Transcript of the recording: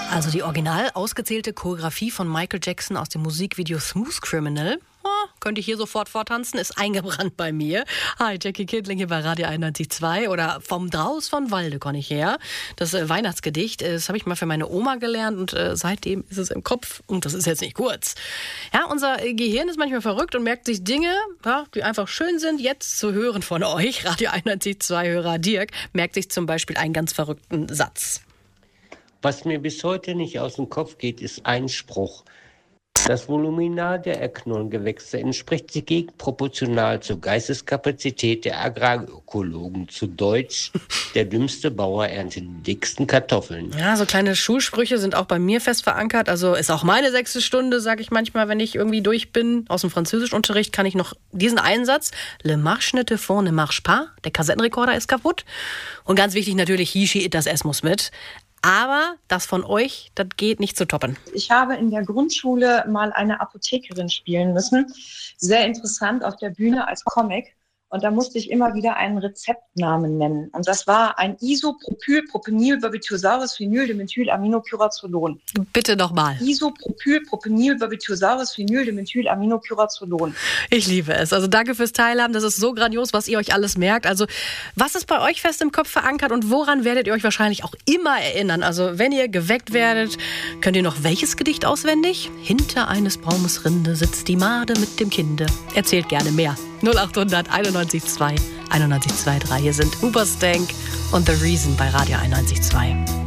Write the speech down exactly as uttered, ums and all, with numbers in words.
Also die original ausgezählte Choreografie von Michael Jackson aus dem Musikvideo Smooth Criminal. Oh, könnte ich hier sofort vortanzen, ist eingebrannt bei mir. Hi, Jackie Kindling hier bei Radio einundneunzig Komma zwei oder vom Draus von Walde komme ich her. Das äh, Weihnachtsgedicht, äh, das habe ich mal für meine Oma gelernt und äh, seitdem ist es im Kopf und das ist jetzt nicht kurz. Ja, unser äh, Gehirn ist manchmal verrückt und merkt sich Dinge, ja, die einfach schön sind, jetzt zu hören von euch. Radio einundneunzig Komma zwei Hörer Dirk merkt sich zum Beispiel einen ganz verrückten Satz. Was mir bis heute nicht aus dem Kopf geht, ist ein Spruch. Das Voluminar der Erdknollengewächse entspricht sich gegenproportional zur Geisteskapazität der Agrarökologen. Zu Deutsch, der dümmste Bauer erntet die dicksten Kartoffeln. Ja, so kleine Schulsprüche sind auch bei mir fest verankert. Also ist auch meine sechste Stunde, sage ich manchmal, wenn ich irgendwie durch bin. Aus dem Französischunterricht kann ich noch diesen Einsatz. Le marche ne te fond ne marche pas. Der Kassettenrekorder ist kaputt. Und ganz wichtig natürlich, Hishi, das S muss mit. Aber das von euch, das geht nicht zu toppen. Ich habe in der Grundschule mal eine Apothekerin spielen müssen. Sehr interessant auf der Bühne als Comic. Und da musste ich immer wieder einen Rezeptnamen nennen. Und das war ein Isopropylpropylenylbarbitursauris-Phenyldimethylaminocurazolon. Bitte nochmal. Isopropylpropylenylbarbitursauris-Phenyldimethylaminocurazolon. Ich liebe es. Also danke fürs Teilhaben. Das ist so grandios, was ihr euch alles merkt. Also was ist bei euch fest im Kopf verankert und woran werdet ihr euch wahrscheinlich auch immer erinnern? Also wenn ihr geweckt werdet, könnt ihr noch welches Gedicht auswendig? Hinter eines Baumes Rinde sitzt die Made mit dem Kinde. Erzählt gerne mehr. null acht hundert einundneunzig Komma zwei einundneunzig Komma drei. Hier sind Hoobastank und The Reason bei Radio einundneunzig Komma zwei.